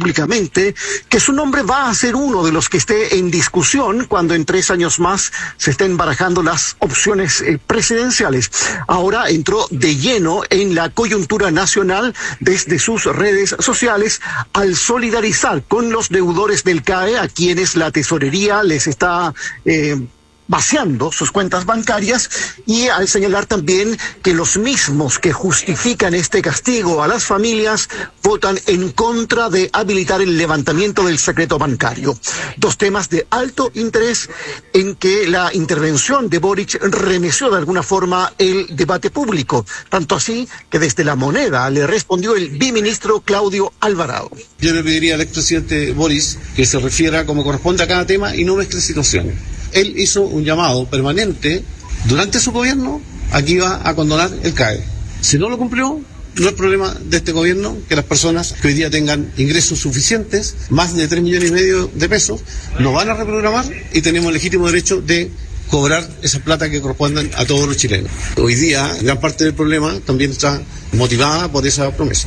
públicamente que su nombre va a ser uno de los que esté en discusión cuando en 3 años más se estén barajando las opciones presidenciales. Ahora entró de lleno en la coyuntura nacional desde sus redes sociales al solidarizar con los deudores del CAE, a quienes la tesorería les está vaciando sus cuentas bancarias, y al señalar también que los mismos que justifican este castigo a las familias votan en contra de habilitar el levantamiento del secreto bancario. 2 temas de alto interés en que la intervención de Boric remeció de alguna forma el debate público, tanto así que desde La Moneda le respondió el biministro Claudio Alvarado. Yo le pediría al expresidente Boric que se refiera como corresponde a cada tema y no mezcle situaciones. Él hizo un llamado permanente durante su gobierno a que iba a condonar el CAE. Si no lo cumplió, no es problema de este gobierno que las personas que hoy día tengan ingresos suficientes, más de 3,5 millones de pesos, lo van a reprogramar y tenemos el legítimo derecho de cobrar esa plata que corresponden a todos los chilenos. Hoy día, gran parte del problema también está motivada por esa promesa.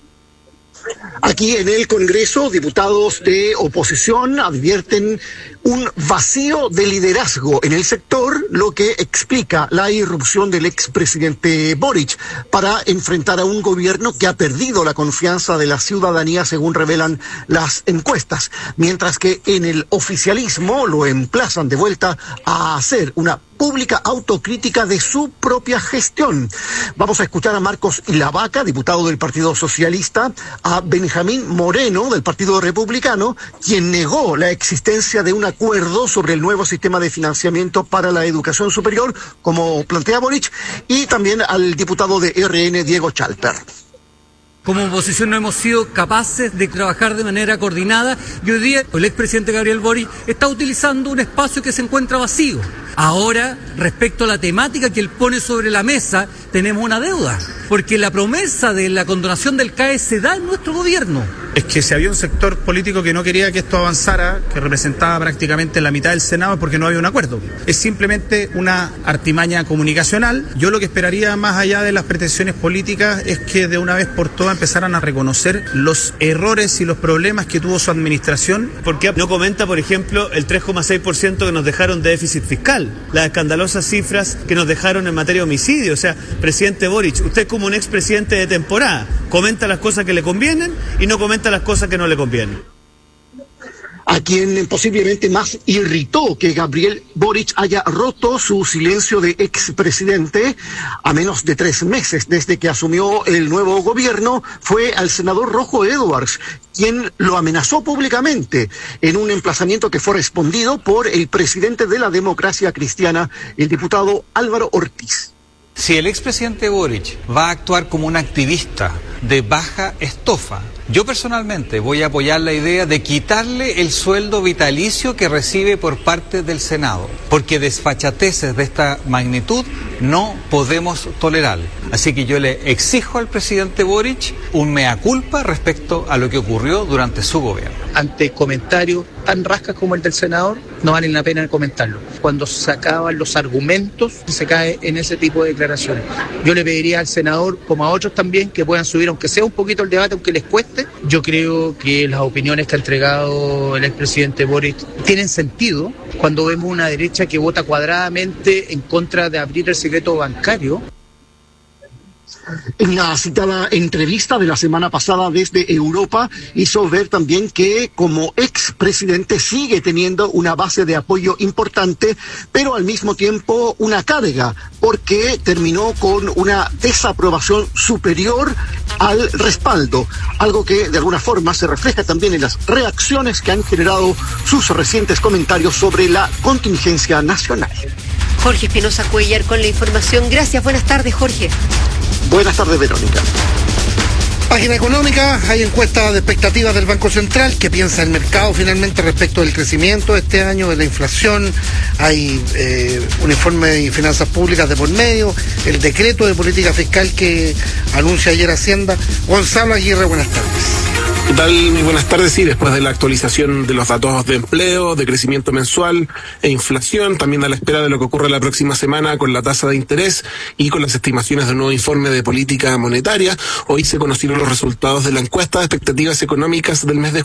Aquí en el Congreso, diputados de oposición advierten un vacío de liderazgo en el sector, lo que explica la irrupción del expresidente Boric para enfrentar a un gobierno que ha perdido la confianza de la ciudadanía, según revelan las encuestas, mientras que en el oficialismo lo emplazan de vuelta a hacer una pública autocrítica de su propia gestión. Vamos a escuchar a Marcos Ilavaca, diputado del Partido Socialista, a Benjamín Moreno, del Partido Republicano, quien negó la existencia de un acuerdo sobre el nuevo sistema de financiamiento para la educación superior, como plantea Boric, y también al diputado de RN, Diego Chalper. Como oposición no hemos sido capaces de trabajar de manera coordinada y hoy día el expresidente Gabriel Boric está utilizando un espacio que se encuentra vacío. Ahora, respecto a la temática que él pone sobre la mesa, tenemos una deuda, porque la promesa de la condonación del CAE se da en nuestro gobierno. Es que si había un sector político que no quería que esto avanzara, que representaba prácticamente la mitad del Senado, porque no había un acuerdo. Es simplemente una artimaña comunicacional. Yo lo que esperaría, más allá de las pretensiones políticas, es que de una vez por todas empezaran a reconocer los errores y los problemas que tuvo su administración. ¿Por qué no comenta, por ejemplo, el 3,6% que nos dejaron de déficit fiscal? Las escandalosas cifras que nos dejaron en materia de homicidio. O sea, presidente Boric, usted como un expresidente de temporada, comenta las cosas que le convienen y no comenta las cosas que no le convienen. A quien posiblemente más irritó que Gabriel Boric haya roto su silencio de expresidente a menos de 3 meses desde que asumió el nuevo gobierno fue al senador Rojo Edwards, quien lo amenazó públicamente en un emplazamiento que fue respondido por el presidente de la Democracia Cristiana, el diputado Álvaro Ortiz. Si el expresidente Boric va a actuar como un activista de baja estofa, yo personalmente voy a apoyar la idea de quitarle el sueldo vitalicio que recibe por parte del Senado, porque desfachateces de esta magnitud no podemos tolerar. Así que yo le exijo al presidente Boric un mea culpa respecto a lo que ocurrió durante su gobierno. Ante comentarios tan rascas como el del senador, no vale la pena comentarlo. Cuando se acaban los argumentos, se cae en ese tipo de declaraciones. Yo le pediría al senador, como a otros también, que puedan subir, aunque sea un poquito el debate, aunque les cueste. Yo creo que las opiniones que ha entregado el expresidente Boric tienen sentido cuando vemos una derecha que vota cuadradamente en contra de abrir el secreto bancario. En la citada entrevista de la semana pasada desde Europa, hizo ver también que como expresidente sigue teniendo una base de apoyo importante, pero al mismo tiempo una carga, porque terminó con una desaprobación superior al respaldo, algo que de alguna forma se refleja también en las reacciones que han generado sus recientes comentarios sobre la contingencia nacional. Jorge Espinosa Cuellar con la información. Gracias, buenas tardes, Jorge. Buenas tardes, Verónica. Página económica, hay encuestas de expectativas del Banco Central. ¿Qué piensa el mercado finalmente respecto del crecimiento de este año, de la inflación? Hay un informe de finanzas públicas de por medio, el decreto de política fiscal que anuncia ayer Hacienda. Gonzalo Aguirre, buenas tardes. ¿Qué tal? Muy buenas tardes. Sí, después de la actualización de los datos de empleo, de crecimiento mensual e inflación, también a la espera de lo que ocurre la próxima semana con la tasa de interés y con las estimaciones de un nuevo informe de política monetaria, hoy se conocieron los resultados de la encuesta de expectativas económicas del mes de